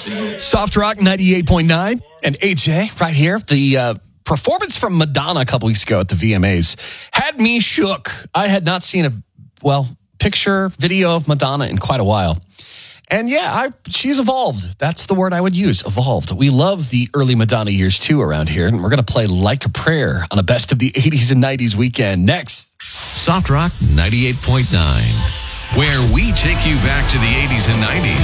Soft Rock 98.9 and AJ right here. The performance from Madonna a couple weeks ago at the VMAs had me shook. I had not seen a picture, video of Madonna in quite a while. And yeah, she's evolved. That's the word I would use, evolved. We love the early Madonna years too around here. And we're going to play Like a Prayer on a best of the 80s and 90s weekend next. Soft Rock 98.9, where we take you back to the 80s and 90s.